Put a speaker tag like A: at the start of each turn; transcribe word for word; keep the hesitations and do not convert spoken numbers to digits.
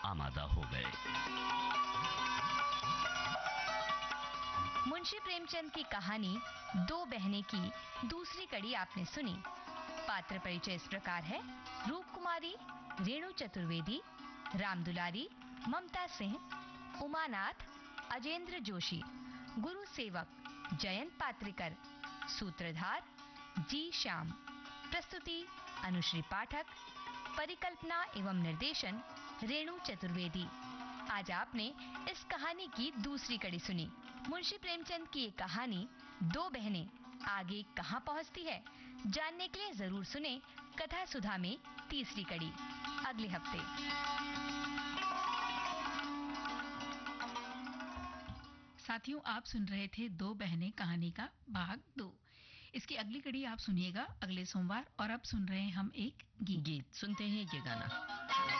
A: आमादा हो गए।
B: मुंशी प्रेमचंद की कहानी दो बहनें की दूसरी कड़ी आपने सुनी। पात्र परिचय इस प्रकार है: रूप कुमारी रेणु चतुर्वेदी, राम दुलारी ममता सिंह, उमानाथ अजेंद्र जोशी, गुरु सेवक जयंत पात्रिकर, सूत्रधार जी श्याम। प्रस्तुति अनुश्री पाठक, परिकल्पना एवं निर्देशन रेणु चतुर्वेदी। आज आपने इस कहानी की दूसरी कड़ी सुनी। मुंशी प्रेमचंद की ये कहानी दो बहनें आगे कहां पहुंचती है, जानने के लिए जरूर सुने कथा सुधा में तीसरी कड़ी अगले हफ्ते।
C: साथियों, आप सुन रहे थे दो बहनें कहानी का भाग दो। इसकी अगली कड़ी आप सुनिएगा अगले सोमवार। और अब सुन रहे हैं हम एक गीत।
A: गीत सुनते हैं ये गाना।